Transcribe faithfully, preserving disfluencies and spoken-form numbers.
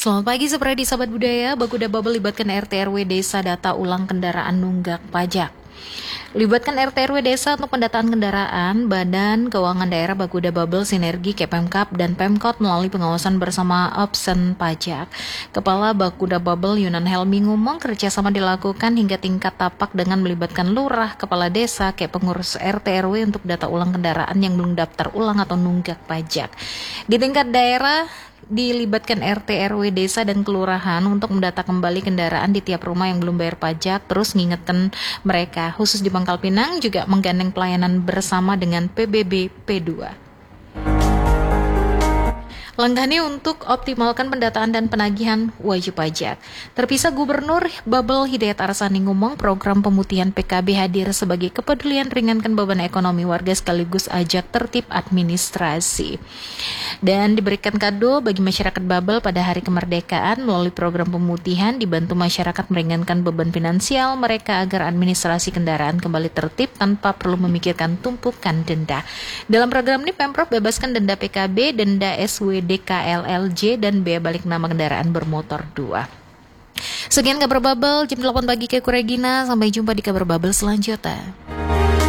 Selamat pagi Sepredi Sahabat Budaya. Bakuda Bubble libatkan R T R W desa data ulang kendaraan nunggak pajak. Libatkan R T R W desa untuk pendataan kendaraan. Badan Keuangan Daerah Bakuda Bubble sinergi Kepemkap dan Pemkot melalui pengawasan bersama Opsen Pajak. Kepala Bakuda Bubble Yunan Helmi ngomong kerjasama dilakukan hingga tingkat tapak dengan melibatkan lurah, kepala desa, kayak pengurus R T R W untuk data ulang kendaraan yang belum daftar ulang atau nunggak pajak. Di tingkat daerah dilibatkan R T R W desa dan kelurahan untuk mendata kembali kendaraan di tiap rumah yang belum bayar pajak, terus ngingetin mereka. Khusus di Pangkal Pinang juga menggandeng pelayanan bersama dengan P B B P dua. Langkah ini untuk optimalkan pendataan dan penagihan wajib pajak. Terpisah Gubernur Bubble Hidayat Arsani ngomong program pemutihan P K B hadir sebagai kepedulian ringankan beban ekonomi warga sekaligus ajak tertib administrasi. Dan diberikan kado bagi masyarakat Bubble pada hari kemerdekaan melalui program pemutihan dibantu masyarakat meringankan beban finansial mereka agar administrasi kendaraan kembali tertib tanpa perlu memikirkan tumpukan denda. Dalam program ini Pemprov bebaskan denda P K B, denda S W D K L L J dan bea balik nama kendaraan bermotor dua. Sekian kabar Bubble jam delapan pagi ke Regina. Sampai jumpa di kabar Bubble selanjutnya.